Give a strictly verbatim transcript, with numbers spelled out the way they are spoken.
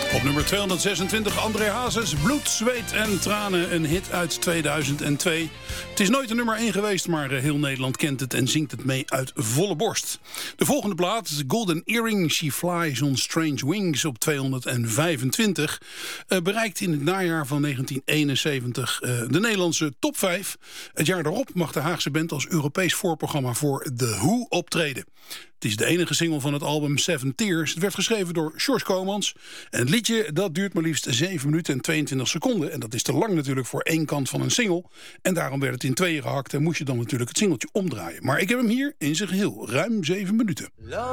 Op nummer tweehonderdzesentwintig André Hazes, Bloed, Zweet en Tranen, een hit uit tweeduizend twee. Het is nooit een nummer één geweest, maar heel Nederland kent het en zingt het mee uit volle borst. De volgende plaat, Golden Earring, She Flies on Strange Wings op tweehonderdvijfentwintig... Uh, bereikt in het najaar van negentien eenenzeventig uh, de Nederlandse top vijf. Het jaar daarop mag de Haagse band als Europees voorprogramma voor The Who optreden. Het is de enige single van het album Seven Tears. Het werd geschreven door George Komans. En het liedje dat duurt maar liefst zeven minuten en tweeëntwintig seconden. En dat is te lang natuurlijk voor één kant van een single. En daarom werd het in tweeën gehakt en moest je dan natuurlijk het singeltje omdraaien. Maar ik heb hem hier in zijn geheel. Ruim zeven minuten.